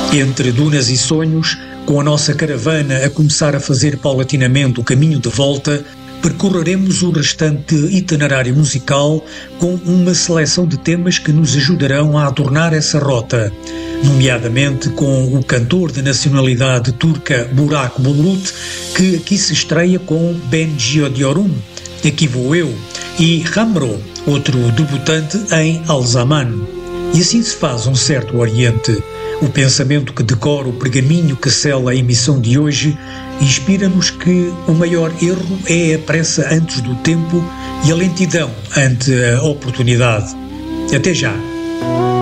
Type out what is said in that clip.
Entre dunas e sonhos, com a nossa caravana a começar a fazer paulatinamente o caminho de volta, percorreremos o restante itinerário musical com uma seleção de temas que nos ajudarão a adornar essa rota, nomeadamente com o cantor de nacionalidade turca Burak Bulut, que aqui se estreia com Ben Gidiyorum, Aqui Vou Eu, e Hamro, outro debutante em Alzaman. E assim se faz um certo Oriente. O pensamento que decora o pergaminho que sela a emissão de hoje inspira-nos que o maior erro é a pressa antes do tempo e a lentidão ante a oportunidade. Até já!